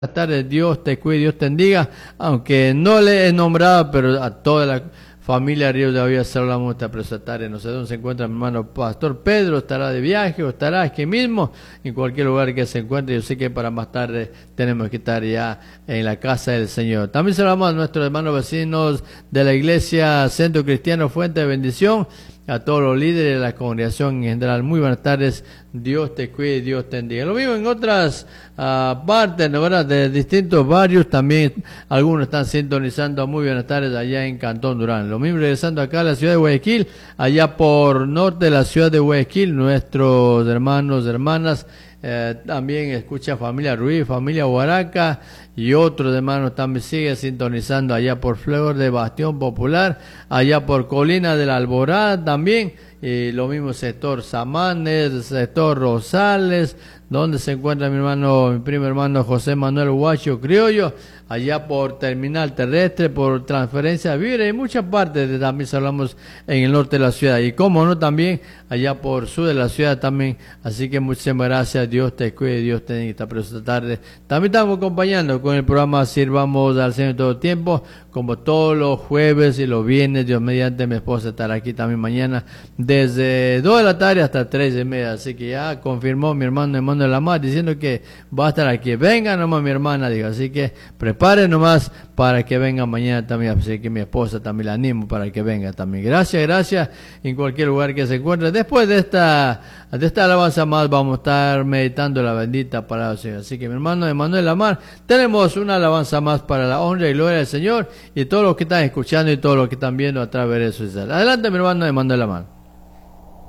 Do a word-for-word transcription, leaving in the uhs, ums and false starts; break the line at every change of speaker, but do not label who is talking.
Buenas tardes, Dios te cuide, Dios te bendiga, aunque no le he nombrado, pero a toda la familia Río de Avia saludamos esta preciosa tarde. No sé dónde se encuentra mi hermano Pastor Pedro, estará de viaje o estará aquí mismo, en cualquier lugar que se encuentre. Yo sé que para más tarde tenemos que estar ya en la casa del Señor. También saludamos a nuestros hermanos vecinos de la iglesia Centro Cristiano Fuente de Bendición, a todos los líderes de la congregación en general. Muy buenas tardes, Dios te cuide, Dios te bendiga. Lo mismo en otras uh, partes, ¿no? ¿verdad? De distintos barrios, también algunos están sintonizando. Muy buenas tardes allá en Cantón Durán. Lo mismo regresando acá a la ciudad de Guayaquil, allá por norte de la ciudad de Guayaquil, nuestros hermanos, hermanas, Eh, también escucha familia Ruiz, familia Huaraca y otros hermanos también sigue sintonizando allá por Flor de Bastión Popular, allá por Colina de la Alborada también, y lo mismo sector Samanes, sector Rosales, donde se encuentra mi hermano, mi primo hermano José Manuel Huacho Criollo, allá por Terminal Terrestre, por Transferencia Vivre, y muchas partes de, también hablamos en el norte de la ciudad, y como no también allá por sur de la ciudad también. Así que muchísimas gracias, Dios te cuide, Dios te bendiga esta preciosa tarde. También estamos acompañando con el programa Sirvamos al Señor todo el tiempo, como todos los jueves y los viernes. Dios mediante, mi esposa estará aquí también mañana desde dos de la tarde hasta tres y media, así que ya confirmó mi hermano hermano de la mar diciendo que va a estar aquí. Venga nomás mi hermana, digo, así que prepare nomás para que venga mañana también, así que mi esposa también la animo para que venga también. Gracias, gracias, en cualquier lugar que se encuentre. Después de esta, de esta alabanza más vamos a estar meditando la bendita palabra del Señor. Así que mi hermano Emanuel Lamar, tenemos una alabanza más para la honra y gloria del Señor y todos los que están escuchando y todos los que están viendo a través de su. Adelante mi hermano Emanuel Lamar.